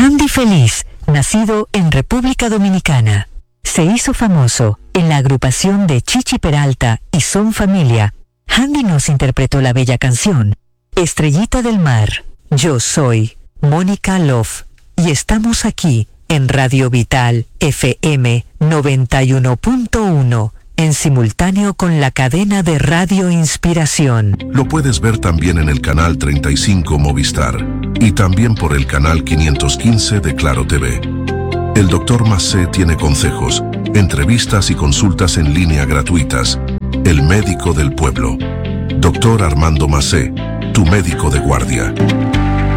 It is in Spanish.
Handy Feliz, nacido en República Dominicana, se hizo famoso en la agrupación de Chichi Peralta y Son Familia. Handy nos interpretó la bella canción Estrellita del Mar. Yo soy Mónica Love y estamos aquí en Radio Vital FM 91.1 en simultáneo con la cadena de Radio Inspiración. Lo puedes ver también en el canal 35 Movistar y también por el canal 515 de Claro TV. El Dr. Massé tiene consejos, entrevistas y consultas en línea gratuitas. El médico del pueblo. Dr. Armando Massé, tu médico de guardia.